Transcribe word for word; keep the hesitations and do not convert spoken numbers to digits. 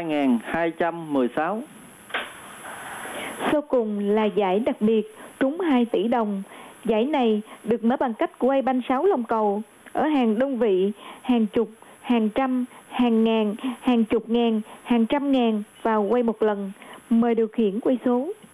nghìn hai trăm mười sáu. Sau cùng là giải đặc biệt trúng hai tỷ đồng. Giải này được mở bằng cách quay banh sáu lông cầu ở hàng đơn vị, hàng chục, hàng trăm, hàng ngàn, hàng chục ngàn, hàng trăm ngàn vào quay một lần. Mời điều khiển quay số.